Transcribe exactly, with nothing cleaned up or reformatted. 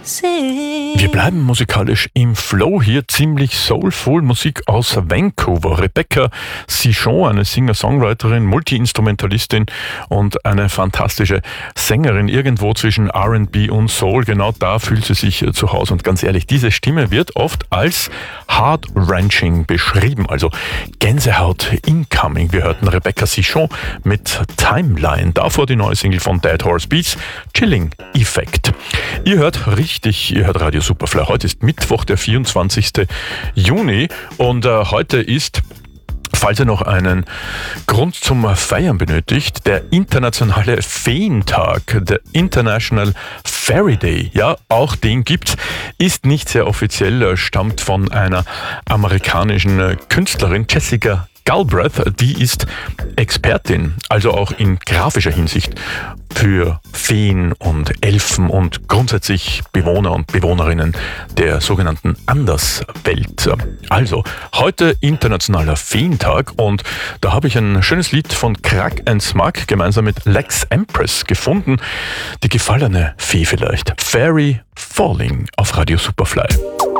Wir bleiben musikalisch im Flow hier, ziemlich soulful Musik aus Vancouver. Rebecca Sichon, eine Singer-Songwriterin, Multi-Instrumentalistin und eine fantastische Sängerin, irgendwo zwischen R and B und Soul. Genau da fühlt sie sich zu Hause. Und ganz ehrlich, diese Stimme wird oft als Heart-Wrenching beschrieben, also Gänsehaut incoming. Wir hörten Rebecca Sichon mit Timeline. Davor die neue Single von Dead Horse Beats, Chilling Effect. Ihr hört richtig, ihr hört Radio Superfly. Heute ist Mittwoch, der vierundzwanzigste Juni und äh, heute ist, falls ihr noch einen Grund zum Feiern benötigt, der internationale Feentag, der International Fairy Day. Ja, auch den gibt's, ist nicht sehr offiziell, stammt von einer amerikanischen Künstlerin, Jessica Galbraith, die ist Expertin, also auch in grafischer Hinsicht für Feen und Elfen und grundsätzlich Bewohner und Bewohnerinnen der sogenannten Anderswelt. Also, heute internationaler Feentag und da habe ich ein schönes Lied von Crack and Smug gemeinsam mit Lex Empress gefunden. Die gefallene Fee vielleicht. Fairy Falling auf Radio Superfly.